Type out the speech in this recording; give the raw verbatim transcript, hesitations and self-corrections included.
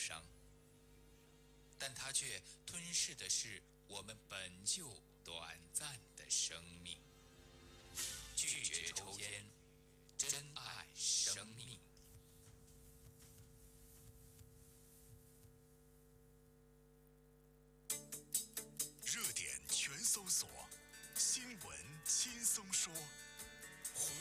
伤，但它却吞噬的是我们本就短暂的生命。拒绝抽烟，珍爱生命。 热点全搜索，新闻轻松说。